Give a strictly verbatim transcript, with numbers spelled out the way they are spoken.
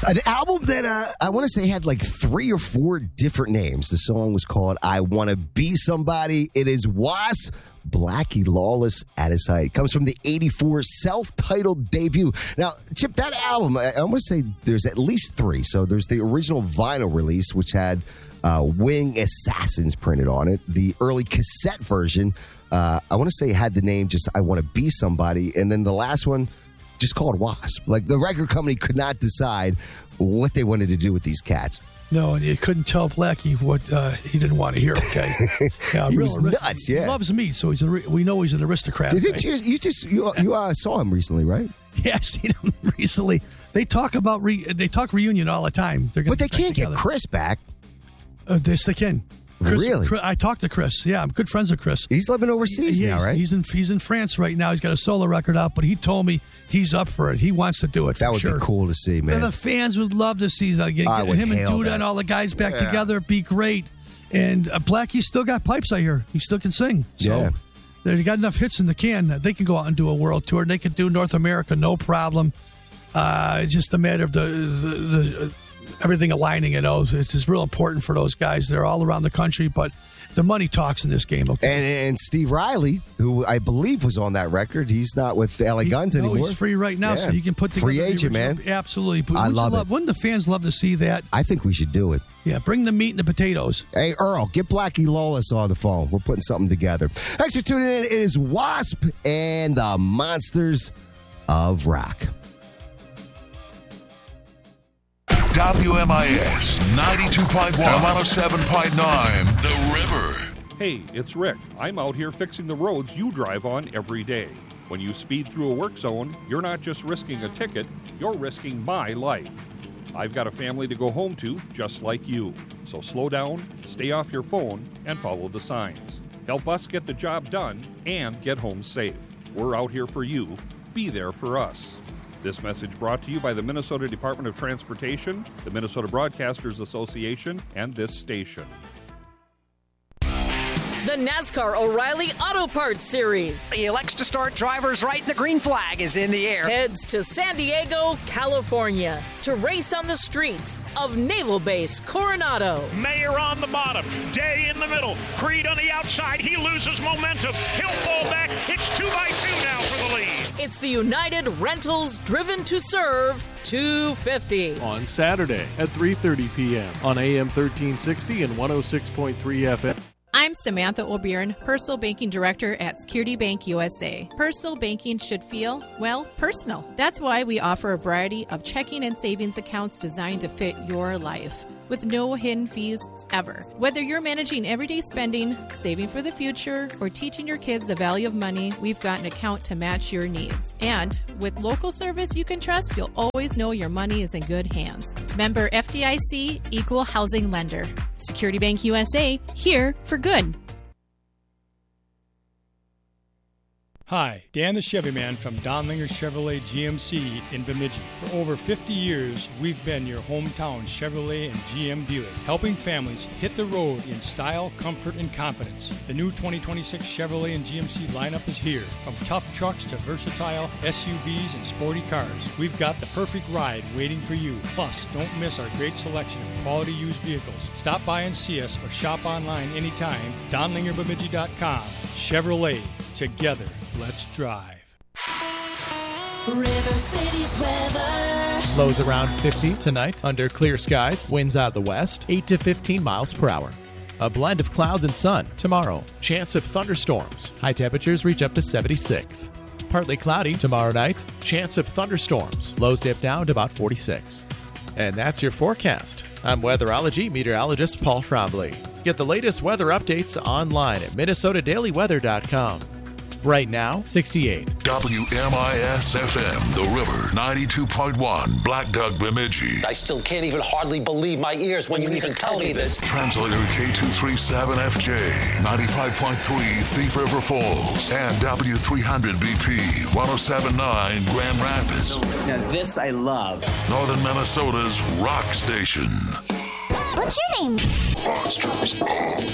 An album that uh, I want to say had like three or four different names. The song was called I Want to Be Somebody. It is Wasp, Blackie Lawless at his height. Comes from the eighty-four self-titled debut. Now, Chip, that album, I, I want to say there's at least three. So there's the original vinyl release, which had uh, Wing Assassins printed on it. The early cassette version, uh, I want to say had the name just I Want to Be Somebody. And then the last one, just called Wasp. Like, the record company could not decide what they wanted to do with these cats. No, and you couldn't tell Blackie what uh, he didn't want to hear, okay? Yeah, he real was arist- nuts, yeah. He loves meat, so he's a re- we know he's an aristocrat. Did right? you, you just you, you uh, saw him recently, right? Yeah, I've seen him recently. They talk about re- they talk reunion all the time. They're But they can't get Chris back. Uh, yes, they can. Chris, Really? Chris, I talked to Chris. Yeah, I'm good friends with Chris. He's living overseas He- now, he's- right? He's in he's in France right now. He's got a solo record out, but he told me he's up for it. He wants to do it. That for would sure. be cool to see, And man. the fans would love to see that. Get, I get would him and hail Duda that. and all the guys back Yeah. together. It'd be great. And uh, Blackie's still got pipes, I hear. He still can sing. So Yeah. they got enough hits in the can that they can go out and do a world tour. They could do North America, no problem. Uh, it's just a matter of the, the, the uh, everything aligning. You know, it's just real important for those guys. They're all around the country, but the money talks in this game. Okay. And, and Steve Riley, who I believe was on that record, he's not with L A He- Guns no, anymore. he's free right now, Yeah. so you can put together Free the agent, original- man. Absolutely. But I wouldn't you love it. Wouldn't the fans love to see that? I think we should do it. Yeah, bring the meat and the potatoes. Hey, Earl, get Blackie Lawless on the phone. We're putting something together. Thanks for tuning in. It is Wasp and the Monsters of Rock. W M I S ninety-two point one, one oh seven point nine, The River. Hey, it's Rick. I'm out here fixing the roads you drive on every day. When you speed through a work zone, you're not just risking a ticket, you're risking my life. I've got a family to go home to, just like you. So slow down, stay off your phone, and follow the signs. Help us get the job done and get home safe. We're out here for you. Be there for us. This message brought to you by the Minnesota Department of Transportation, the Minnesota Broadcasters Association, and this station. The NASCAR O'Reilly Auto Parts Series. He elects to start drivers right, and the green flag is in the air. Heads to San Diego, California, to race on the streets of Naval Base Coronado. Mayer on the bottom, Day in the middle, Creed on the outside. He loses momentum. He'll fall back. It's two by two now for the lead. It's the United Rentals Driven to Serve two fifty. On Saturday at three thirty p.m. on A M thirteen sixty and one oh six point three F M. I'm Samantha O'Byrne, Personal Banking Director at Security Bank U S A. Personal banking should feel, well, personal. That's why we offer a variety of checking and savings accounts designed to fit your life, with no hidden fees ever. Whether you're managing everyday spending, saving for the future, or teaching your kids the value of money, we've got an account to match your needs. And with local service you can trust, you'll always know your money is in good hands. Member F D I C, Equal Housing Lender. Security Bank U S A, here for good. Hi, Dan the Chevy Man from Donlinger Chevrolet G M C in Bemidji. For over fifty years, we've been your hometown Chevrolet and G M dealer, helping families hit the road in style, comfort, and confidence. The new twenty twenty-six Chevrolet and G M C lineup is here. From tough trucks to versatile S U Vs and sporty cars, we've got the perfect ride waiting for you. Plus, don't miss our great selection of quality used vehicles. Stop by and see us or shop online anytime. Donlinger Bemidji dot com. Chevrolet. Together, let's drive. River City's weather. Lows around fifty tonight under clear skies. Winds out of the west, eight to fifteen miles per hour. A blend of clouds and sun tomorrow. Chance of thunderstorms. High temperatures reach up to seventy-six. Partly cloudy tomorrow night. Chance of thunderstorms. Lows dip down to about forty-six. And that's your forecast. I'm weatherology meteorologist Paul Trombley. Get the latest weather updates online at Minnesota Daily Weather dot com. Right now, sixty-eight. W M I S F M, The River, ninety-two point one, Black Dog, Bemidji. I still can't even hardly believe my ears when you even tell me this. Translator K two thirty-seven F J, ninety-five point three, Thief River Falls, and W three hundred B P, one oh seven point nine, Grand Rapids. Now this I love. Northern Minnesota's rock station. What's your name? Monsters of